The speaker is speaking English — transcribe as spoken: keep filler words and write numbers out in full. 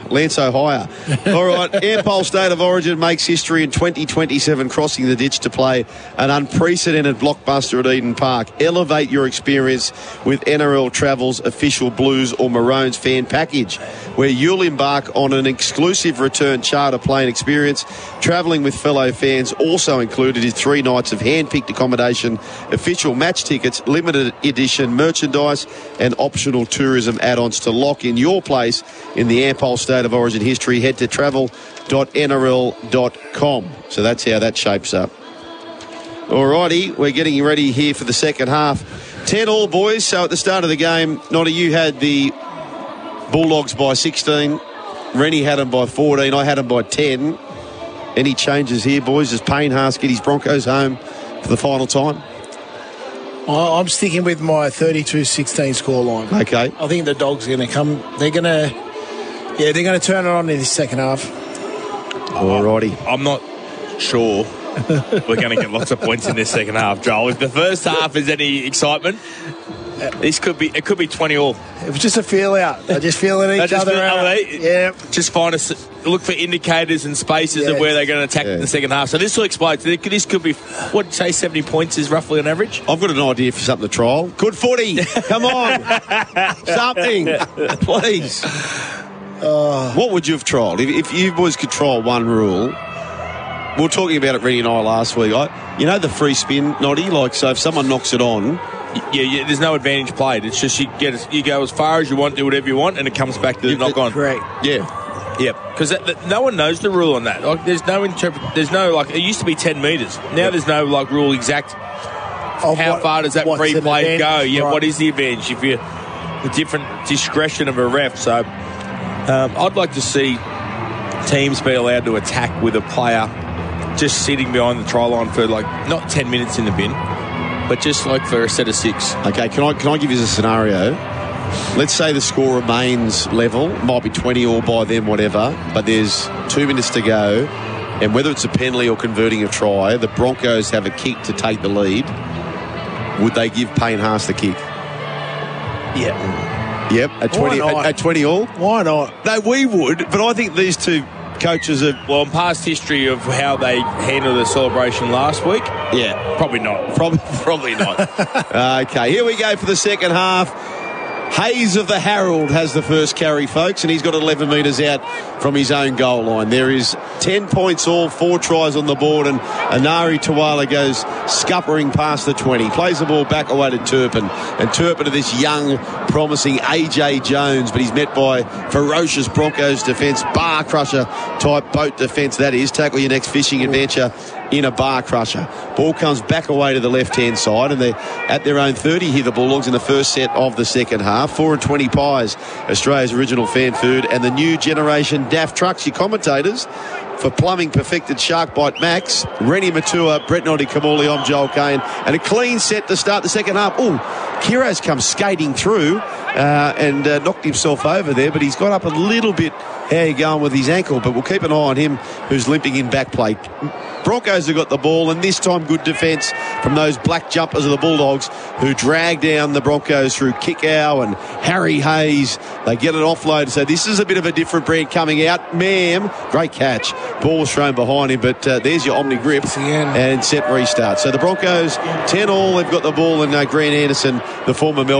Lance O'Hire. All right, Ampol State of Origin makes history in twenty twenty-seven, crossing the ditch to play an unprecedented blockbuster at Eden Park. Elevate your experience with N R L Travel's official Blues or Maroons fan package, where you'll embark on an exclusive return charter plane experience. Travelling with fellow fans also included is three nights of hand-picked accommodation, official match tickets, limited edition merchandise, and optional tourism add-ons to lock in your place in the Ampol State of Origin history. Head to travel dot N R L dot com. So that's how that shapes up. Alrighty, we're getting ready here for the second half. ten all, boys. So at the start of the game, Noddy, you had the Bulldogs by sixteen. Rennie had them by fourteen. I had them by ten. Any changes here, boys? Does Payne Haas get his Broncos home for the final time? I'm sticking with my thirty-two sixteen scoreline. Okay. I think the Dogs are going to come. They're going to, yeah, they're going to turn it on in the second half. Alrighty. I'm not sure we're going to get lots of points in this second half, Joel. If the first half is any excitement, this could be it could be twenty all. It was just a feel out. They're just feeling each just other feel, out. They, yeah. Just find us, look for indicators and spaces Yeah. of where they're going to attack Yeah. in the second half. So this will explode. This could be, what did you say, seventy points is roughly on average? I've got an idea for something to trial. Good footy. Come on. Something. Please. Uh, what would you have trialled? If, if you boys could trial one rule, we were talking about it, Rennie and I, last week. I, you know the free spin, Noddy? Like, so if someone knocks it on... Yeah, yeah, there's no advantage played. It's just you get you go as far as you want, do whatever you want, and it comes back to the knock on. Correct. Yeah. Yep. Because no one knows the rule on that. Like, there's no interpret. There's no like. It used to be ten metres. Now Yep. there's no like rule exact. Of How what- far does that what's free an play go? advantage? Yeah. Right. What is the advantage if you the different discretion of a ref? So um, I'd like to see teams be allowed to attack with a player just sitting behind the try line for like not ten minutes in the bin, but just like for a set of six. Okay, can I can I give you a scenario? Let's say the score remains level, might be twenty all by them, whatever, but there's two minutes to go, and whether it's a penalty or converting a try, the Broncos have a kick to take the lead. Would they give Payne Haas the kick? Yeah. Yep, at twenty, Why not? at, at twenty all? Why not? No, we would, but I think these two coaches are... Well, in past history of how they handled the celebration last week, Yeah, probably not. probably, probably not. Okay, here we go for the second half. Hayes of the Herald has the first carry, folks, and he's got eleven metres out from his own goal line. There is ten points all, four tries on the board, and Anari Tawala goes scuppering past the twenty. Plays the ball back away to Turpin, and Turpin to this young, promising A J Jones, but he's met by ferocious Broncos defence, bar crusher type boat defence, that is. Tackle your next fishing adventure in a bar crusher. Ball comes back away to the left-hand side, and they're at their own thirty here, the Bulldogs, in the first set of the second half. four and twenty pies, Australia's original fan food, and the new generation Daft Trucks, your commentators for Plumbing Perfected Shark Bite Max. Rennie Matua, Brett Noddy Kamali, I'm Joel Kane, and a clean set to start the second half. Oh, Kiro's come skating through uh, and uh, knocked himself over there, but he's got up a little bit. How you going with his ankle? But we'll keep an eye on him, who's limping in back plate. Broncos have got the ball, and this time good defence from those black jumpers of the Bulldogs, who drag down the Broncos through Kickow and Harry Hayes. They get it offloaded, so this is a bit of a different brand coming out. Ma'am, great catch. Ball was thrown behind him, but uh, there's your Omni grip and set restart. So the Broncos, ten all, they've got the ball, and uh, Grant Anderson, the former Melbourne